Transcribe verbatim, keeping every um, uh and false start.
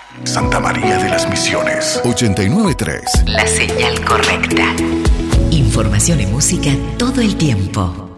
Santa María de las Misiones. ochenta y nueve punto tres. La señal correcta. Información y música todo el tiempo.